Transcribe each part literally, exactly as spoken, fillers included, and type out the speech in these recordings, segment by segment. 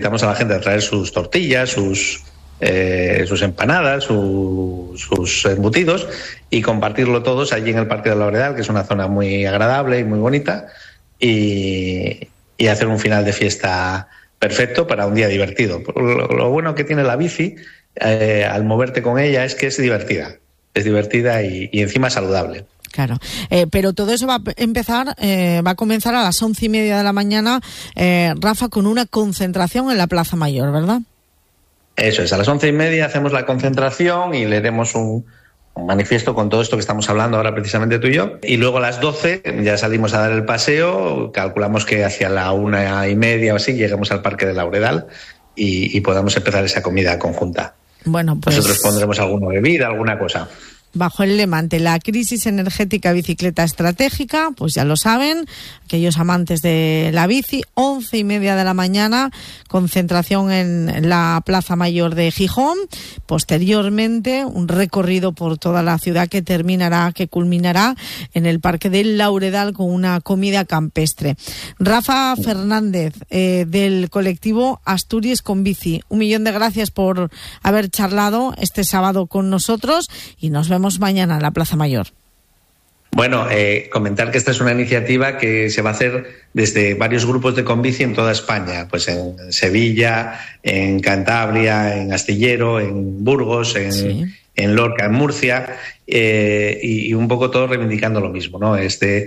Invitamos a la gente a traer sus tortillas, sus, eh, sus empanadas, su, sus embutidos y compartirlo todos allí en el Parque de la Lauredal, que es una zona muy agradable y muy bonita, y, y hacer un final de fiesta perfecto para un día divertido. Lo, lo bueno que tiene la bici eh, al moverte con ella es que es divertida, es divertida y, y encima saludable. Claro, eh, pero todo eso va a empezar, eh, va a comenzar a las once y media de la mañana, eh, Rafa, con una concentración en la Plaza Mayor, ¿verdad? Eso es, a las once y media hacemos la concentración y leeremos un, un manifiesto con todo esto que estamos hablando ahora precisamente tú y yo. Y luego a las doce ya salimos a dar el paseo, calculamos que hacia la una y media o así lleguemos al Parque de Lauredal y, y podamos empezar esa comida conjunta. Bueno, pues nosotros pondremos alguna bebida, alguna cosa. Bajo el lema ante la crisis energética bicicleta estratégica, pues ya lo saben, aquellos amantes de la bici, once y media de la mañana, concentración en la Plaza Mayor de Gijón, posteriormente un recorrido por toda la ciudad que terminará, que culminará en el Parque del Lauredal con una comida campestre. Rafa Fernández, eh, del colectivo Asturias con Bici, un millón de gracias por haber charlado este sábado con nosotros y nos vemos mañana en la Plaza Mayor. Bueno, eh, comentar que esta es una iniciativa que se va a hacer desde varios grupos de Conbici en toda España, pues en Sevilla, en Cantabria, en Astillero, en Burgos, en, sí. en Lorca, en Murcia, eh, y, y un poco todo reivindicando lo mismo, ¿no? Este,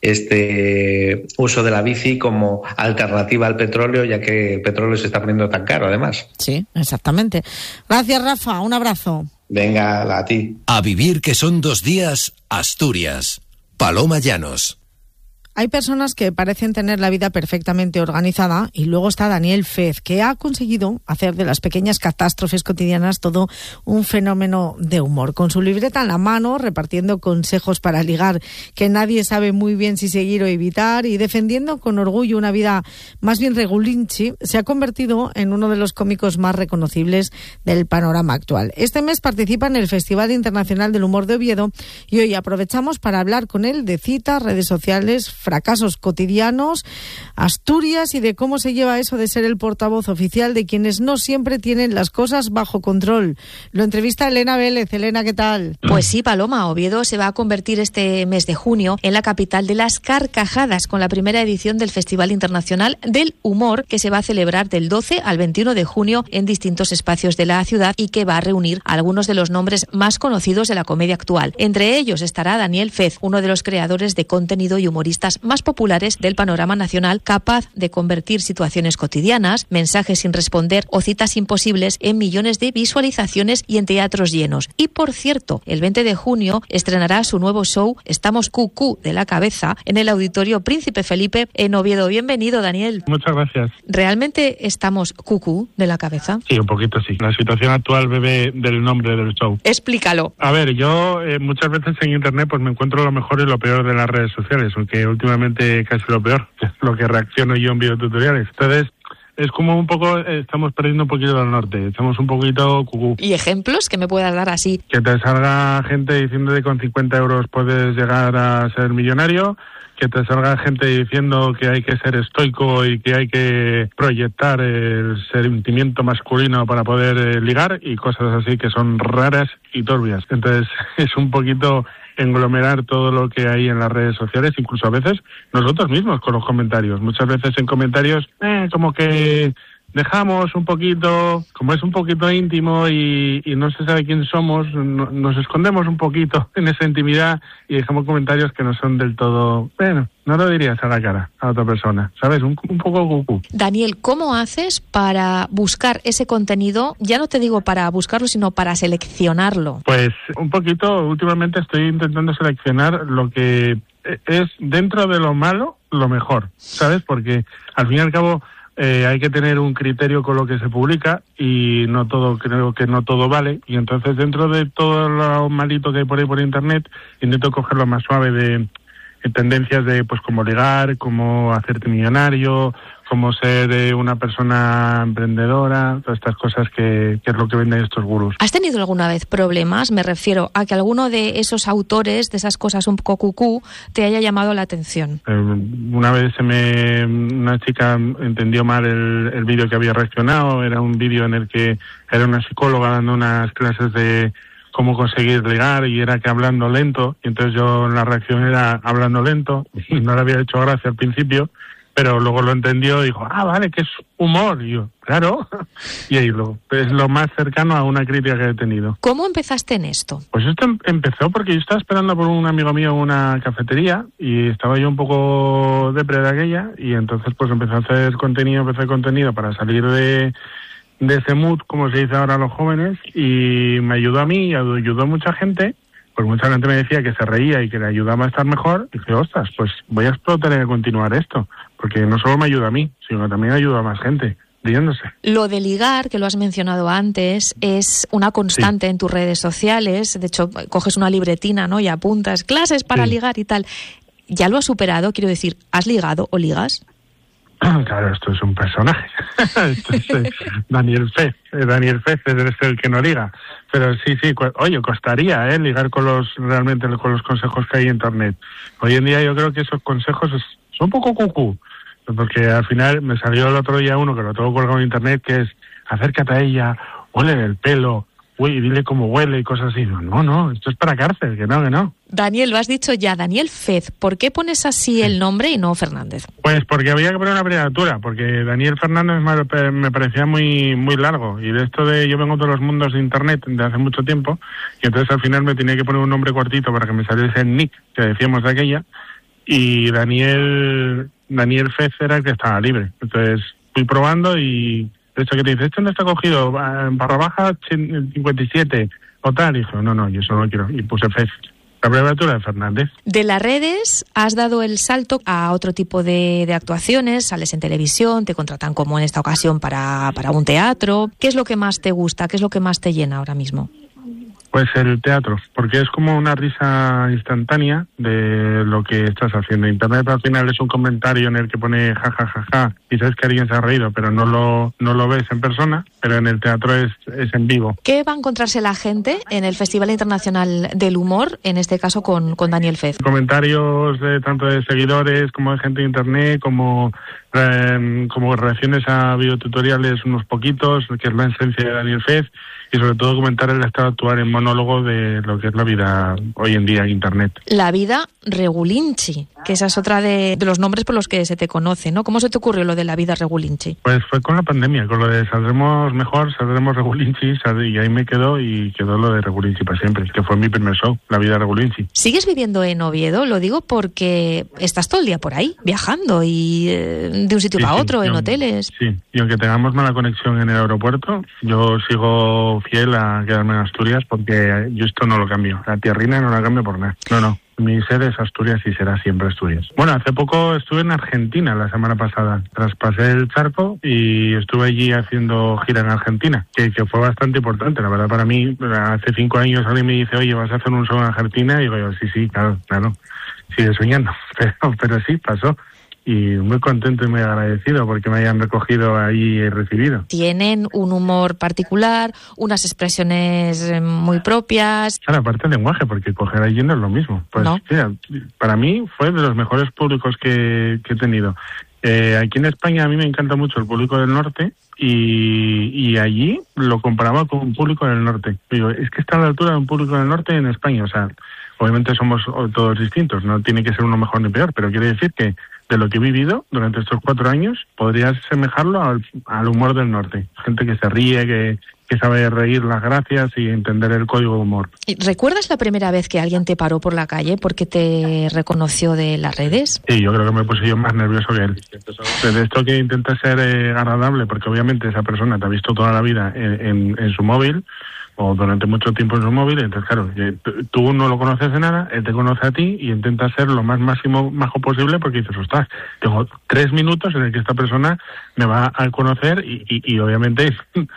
este uso de la bici como alternativa al petróleo, ya que el petróleo se está poniendo tan caro, además. Sí, exactamente. Gracias, Rafa. Un abrazo. Venga, a ti. A vivir, que son dos días, Asturias. Paloma Llanos. Hay personas que parecen tener la vida perfectamente organizada y luego está Daniel Fez, que ha conseguido hacer de las pequeñas catástrofes cotidianas todo un fenómeno de humor. Con su libreta en la mano, repartiendo consejos para ligar que nadie sabe muy bien si seguir o evitar y defendiendo con orgullo una vida más bien regulinchi, se ha convertido en uno de los cómicos más reconocibles del panorama actual. Este mes participa en el Festival Internacional del Humor de Oviedo y hoy aprovechamos para hablar con él de citas, redes sociales, fracasos cotidianos, Asturias y de cómo se lleva eso de ser el portavoz oficial de quienes no siempre tienen las cosas bajo control. Lo entrevista Elena Vélez. Elena, ¿qué tal? Pues sí, Paloma, Oviedo se va a convertir este mes de junio en la capital de las carcajadas con la primera edición del Festival Internacional del Humor que se va a celebrar del doce al veintiuno de junio en distintos espacios de la ciudad y que va a reunir a algunos de los nombres más conocidos de la comedia actual. Entre ellos estará Daniel Fez, uno de los creadores de contenido y humoristas más populares del panorama nacional, capaz de convertir situaciones cotidianas, mensajes sin responder o citas imposibles en millones de visualizaciones y en teatros llenos. Y por cierto, el veinte de junio estrenará su nuevo show Estamos Cucú de la cabeza en el Auditorio Príncipe Felipe en Oviedo. Bienvenido, Daniel. Muchas gracias. ¿Realmente estamos cucú de la cabeza? Sí, un poquito sí. La situación actual bebe del nombre del show. Explícalo. A ver, yo eh, muchas veces en internet pues me encuentro lo mejor y lo peor de las redes sociales, aunque últimamente casi lo peor, que es lo que reacciono yo en videotutoriales. Entonces, es como un poco, eh, estamos perdiendo un poquito del norte, estamos un poquito cucú. ¿Y ejemplos que me puedas dar así? Que te salga gente diciendo que con cincuenta euros puedes llegar a ser millonario, que te salga gente diciendo que hay que ser estoico y que hay que proyectar el sentimiento masculino para poder eh, ligar y cosas así que son raras y turbias. Entonces, es un poquito englomerar todo lo que hay en las redes sociales, incluso a veces nosotros mismos con los comentarios. Muchas veces en comentarios, eh, como que dejamos un poquito, como es un poquito íntimo y, y no se sabe quién somos, no, nos escondemos un poquito en esa intimidad y dejamos comentarios que no son del todo, bueno, no lo dirías a la cara a otra persona, ¿sabes? Un, un poco cucú. Daniel, ¿cómo haces para buscar ese contenido? Ya no te digo para buscarlo, sino para seleccionarlo. Pues un poquito, últimamente estoy intentando seleccionar lo que es dentro de lo malo, lo mejor, ¿sabes? Porque al fin y al cabo Eh, hay que tener un criterio con lo que se publica y no todo, creo que no todo vale, y entonces dentro de todo lo malito que hay por ahí por internet intento coger lo más suave de, de tendencias de pues cómo ligar, cómo hacerte millonario, cómo ser eh, una persona emprendedora, todas estas cosas que, que es lo que venden estos gurús. ¿Has tenido alguna vez problemas? Me refiero a que alguno de esos autores, de esas cosas un poco cucú, te haya llamado la atención. Eh, una vez se me, una chica entendió mal el, el vídeo que había reaccionado, era un vídeo en el que era una psicóloga dando unas clases de cómo conseguir ligar y era que hablando lento, y entonces yo la reacción era hablando lento y no le había hecho gracia al principio, pero luego lo entendió y dijo, ah, vale, que es humor. Y yo, claro, y ahí lo, es lo más cercano a una crítica que he tenido. ¿Cómo empezaste en esto? Pues esto empezó porque yo estaba esperando por un amigo mío en una cafetería y estaba yo un poco depre de aquella y entonces pues empecé a hacer contenido, empecé a hacer contenido para salir de... de ese mood, como se dice ahora a los jóvenes, y me ayudó a mí y ayudó a mucha gente, porque mucha gente me decía que se reía y que le ayudaba a estar mejor, y dije, ostras, pues voy a explotar y a continuar esto, porque no solo me ayuda a mí, sino que también ayuda a más gente, riéndose. Lo de ligar, que lo has mencionado antes, es una constante sí. en tus redes sociales, de hecho, coges una libretina, ¿no?, y apuntas clases para sí. ligar y tal. ¿Ya lo has superado? Quiero decir, ¿has ligado o ligas? Claro, esto es un personaje. Esto es eh, Daniel Fez. Eh, Daniel Fez es el que no liga. Pero sí, sí, cu- oye, costaría eh, ligar con los realmente con los consejos que hay en Internet. Hoy en día yo creo que esos consejos es, son un poco cucú. Porque al final me salió el otro día uno que lo tengo colgado en Internet, que es acércate a ella, huele el pelo, uy, dile cómo huele y cosas así. No, no, esto es para cárcel, que no, que no. Daniel, lo has dicho ya, Daniel Fez. ¿Por qué pones así el nombre y no Fernández? Pues porque había que poner una abreviatura, porque Daniel Fernández me parecía muy muy largo. Y de esto de yo vengo de los mundos de Internet de hace mucho tiempo, y entonces al final me tenía que poner un nombre cortito para que me saliese el nick que decíamos de aquella. Y Daniel Daniel Fez era el que estaba libre. Entonces fui probando y de hecho que te dice, esto no está cogido, barra baja cincuenta y siete o tal. Y dije, no, no, yo eso no lo quiero. Y puse Fez. La abreviatura de Fernández. De las redes has dado el salto a otro tipo de, de actuaciones, sales en televisión, te contratan como en esta ocasión para, para un teatro. ¿Qué es lo que más te gusta? ¿Qué es lo que más te llena ahora mismo? Pues el teatro, porque es como una risa instantánea de lo que estás haciendo. Internet al final es un comentario en el que pone ja, ja, ja, ja, y sabes que alguien se ha reído, pero no lo no lo ves en persona, pero en el teatro es, es en vivo. ¿Qué va a encontrarse la gente en el Festival Internacional del Humor, en este caso con, con Daniel Fez? Comentarios de tanto de seguidores como de gente de Internet, como, eh, como reacciones a videotutoriales, unos poquitos, que es la esencia de Daniel Fez, y sobre todo comentar el estado actual en monólogo de lo que es la vida hoy en día en Internet. La vida Regulinchi, que esa es otra de, de los nombres por los que se te conoce, ¿no? ¿Cómo se te ocurrió lo de la vida Regulinchi? Pues fue con la pandemia, con lo de saldremos mejor, saldremos Regulinchi, y ahí me quedó y quedó lo de Regulinchi para siempre, que fue mi primer show, la vida Regulinchi. ¿Sigues viviendo en Oviedo? Lo digo porque estás todo el día por ahí, viajando y eh, de un sitio sí, para sí, otro, en aunque, hoteles. Sí, y aunque tengamos mala conexión en el aeropuerto, yo sigo fiel a quedarme en Asturias porque yo esto no lo cambio. La tierrina no la cambio por nada. No, no. Mi sede es Asturias y será siempre Asturias. Bueno, hace poco estuve en Argentina la semana pasada. Traspasé el charco y estuve allí haciendo gira en Argentina, que, que fue bastante importante. La verdad, para mí, hace cinco años alguien me dice, oye, ¿vas a hacer un show en Argentina? Y digo yo, sí, sí, claro, claro. Sigue soñando. Pero, pero sí, pasó. Y muy contento y muy agradecido porque me hayan recogido ahí y recibido. Tienen un humor particular, unas expresiones muy propias. Claro, aparte del lenguaje, porque coger allí no es lo mismo. Pues no. Mira, para mí fue de los mejores públicos que, que he tenido. Eh, aquí en España a mí me encanta mucho el público del norte y, y allí lo comparaba con un público del norte. Digo, es que está a la altura de un público del norte en España. O sea, obviamente somos todos distintos, no tiene que ser uno mejor ni peor, pero quiere decir que de lo que he vivido durante estos cuatro años, podría asemejarlo al, al humor del norte. Gente que se ríe, que, que sabe reír las gracias y entender el código de humor. ¿Recuerdas la primera vez que alguien te paró por la calle porque te reconoció de las redes? Sí, yo creo que me puse yo más nervioso que él. De esto que intenta ser eh, agradable, porque obviamente esa persona te ha visto toda la vida en, en, en su móvil, o durante mucho tiempo en su móvil, entonces claro, tú no lo conoces de nada, él te conoce a ti y intenta ser lo más máximo majo posible porque dices, ostras, tengo tres minutos en el que esta persona me va a conocer y, y, y obviamente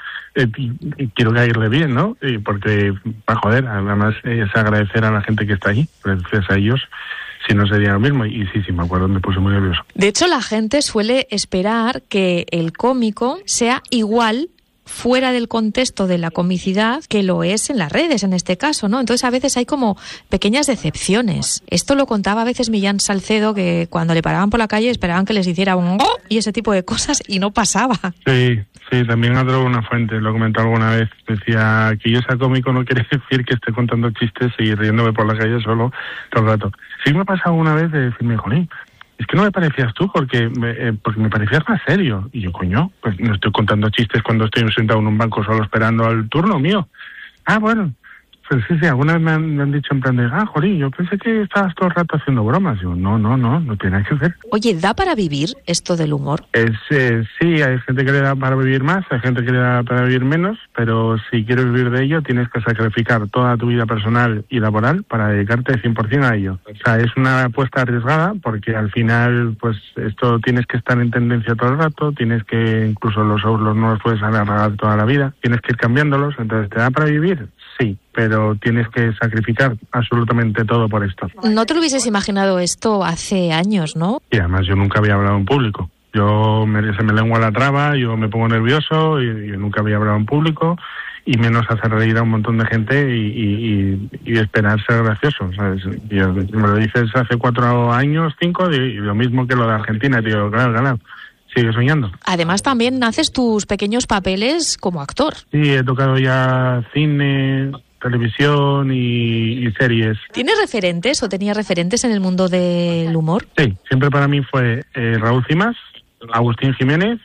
quiero caerle bien, ¿no? Y porque, para joder, además es agradecer a la gente que está ahí, gracias a ellos si no sería lo mismo. Y sí, sí, me acuerdo, me puse muy nervioso. De hecho, la gente suele esperar que el cómico sea igual fuera del contexto de la comicidad que lo es en las redes, en este caso, ¿no? Entonces, a veces hay como pequeñas decepciones. Esto lo contaba a veces Millán Salcedo, que cuando le paraban por la calle esperaban que les hiciera un ¡oh! Y ese tipo de cosas, y no pasaba. Sí, sí, también otro una fuente, lo comentó alguna vez, decía que yo sea cómico no quiere decir que esté contando chistes y riéndome por la calle solo todo el rato. Sí me ha pasado una vez de decirme, jolín, es que no me parecías tú porque me, eh, porque me parecías más serio. Y yo, coño, pues no estoy contando chistes cuando estoy sentado en un banco solo esperando al turno mío. Ah, bueno, pues sí, sí, alguna vez me han, me han dicho en plan de, ah, jolín, yo pensé que estabas todo el rato haciendo bromas. Yo, no, no, no, no tiene nada que ver. Oye, ¿da para vivir esto del humor? Es, eh, sí, hay gente que le da para vivir más, hay gente que le da para vivir menos, pero si quieres vivir de ello tienes que sacrificar toda tu vida personal y laboral para dedicarte cien por ciento a ello. O sea, es una apuesta arriesgada porque al final, pues esto tienes que estar en tendencia todo el rato, tienes que, incluso los shows no los puedes alargar toda la vida, tienes que ir cambiándolos, entonces ¿te da para vivir? Sí, pero tienes que sacrificar absolutamente todo por esto. No te lo hubieses imaginado esto hace años, ¿no? Y además yo nunca había hablado en público. Yo me, se me lengua la traba, yo me pongo nervioso, y yo nunca había hablado en público, y menos hacer reír a un montón de gente y, y, y, y esperar ser gracioso, ¿sabes? Yo, me lo dices hace cuatro años, cinco, y, y lo mismo que lo de Argentina, tío, claro, claro. Sigue soñando. Además, también haces tus pequeños papeles como actor. Sí, he tocado ya cine, televisión y, y series. ¿Tienes referentes o tenías referentes en el mundo del humor? Sí, siempre para mí fue eh, Raúl Cimas, Agustín Jiménez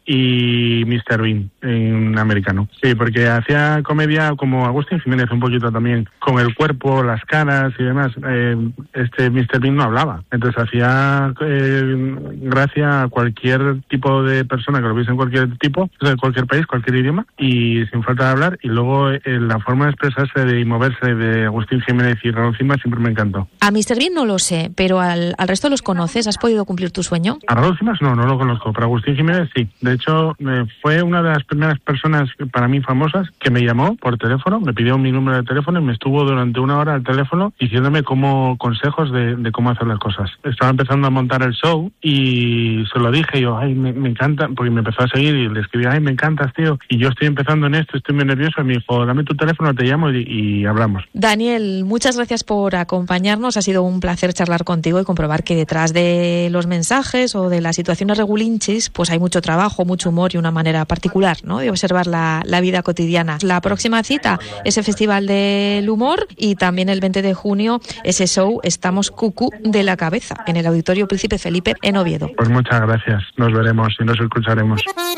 y mister Bean, en americano. Sí, porque hacía comedia como Agustín Jiménez un poquito también, con el cuerpo, las caras y demás. Eh, este mister Bean no hablaba, entonces hacía eh, gracia a cualquier tipo de persona que lo viese en cualquier tipo, de cualquier país, cualquier idioma, y sin falta de hablar. Y luego eh, la forma de expresarse de, y moverse de Agustín Jiménez y Raúl Cimas siempre me encantó. A mister Bean no lo sé, pero al, al resto los conoces. ¿Has podido cumplir tu sueño? A Raúl Cimas no, no lo conozco, pero Agustín Jiménez sí. De hecho, eh, fue una de las primeras personas para mí famosas que me llamó por teléfono, me pidió mi número de teléfono y me estuvo durante una hora al teléfono diciéndome cómo consejos de, de cómo hacer las cosas. Estaba empezando a montar el show y se lo dije, yo, ay, me, me encanta, porque me empezó a seguir y le escribí, ay, me encantas, tío, y yo estoy empezando en esto, estoy muy nervioso, y me dijo, dame tu teléfono, te llamo y, y hablamos. Daniel, muchas gracias por acompañarnos, ha sido un placer charlar contigo y comprobar que detrás de los mensajes o de las situaciones regulinchis, pues hay mucho trabajo, mucho humor y una manera particular, ¿no?, de observar la, la vida cotidiana. La próxima cita, ese Festival del Humor, y también el veinte de junio, ese show Estamos Cucú de la Cabeza, en el Auditorio Príncipe Felipe en Oviedo. Pues muchas gracias, nos veremos y nos escucharemos.